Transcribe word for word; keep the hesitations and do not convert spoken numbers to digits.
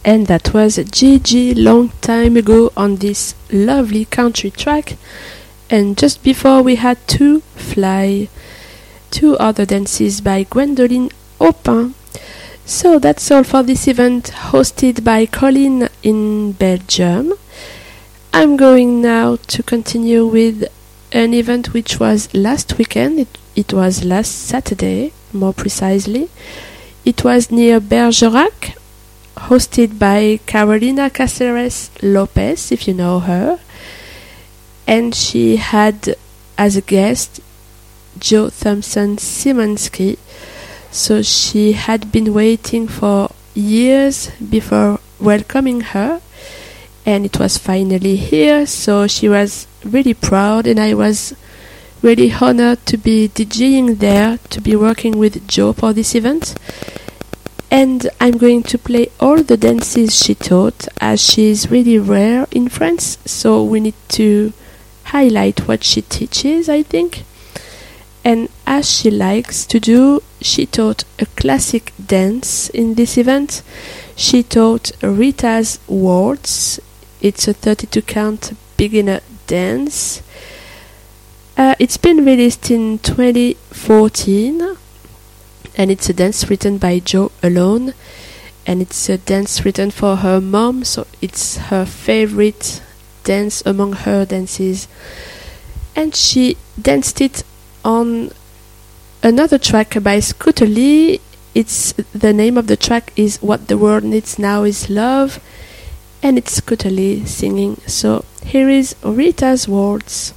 And that was Gigi long time ago on this lovely country track. And just before we had To Fly, two other dances by Gwendoline Aupin. So that's all for this event hosted by Colin in Belgium. I'm going now to continue with an event which was last weekend. It, it was last Saturday, more precisely. It was near Bergerac, hosted by Carolina Caceres Lopez, if you know her. And she had as a guest Jo Thompson Szymanski. So she had been waiting for years before welcoming her, and it was finally here. So she was really proud, and I was really honored to be DJing there, to be working with Jo for this event. And I'm going to play all the dances she taught, as she is really rare in France, so we need to highlight what she teaches, I think. And as she likes to do, she taught a classic dance in this event. She taught Rita's Waltz. It's a thirty-two count beginner dance. Uh, it's been released in twenty fourteen, and it's a dance written by Jo alone, and it's a dance written for her mom, so it's her favorite dance among her dances. And she danced it on another track by Scooter Lee. It's the name of the track is What the World Needs Now Is Love, and it's Scooter Lee singing. So here is Rita's Waltz.